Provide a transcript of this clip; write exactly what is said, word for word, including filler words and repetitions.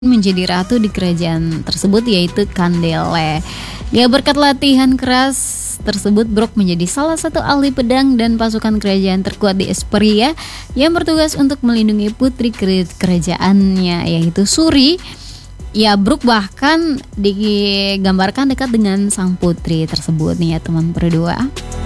menjadi ratu di kerajaan tersebut, yaitu Kandele. Ya, berkat latihan keras tersebut, Brok menjadi salah satu ahli pedang dan pasukan kerajaan terkuat di Esperia yang bertugas untuk melindungi putri kerajaannya, yaitu Suri. Ya, Brok bahkan digambarkan dekat dengan sang putri tersebut nih ya teman berdua.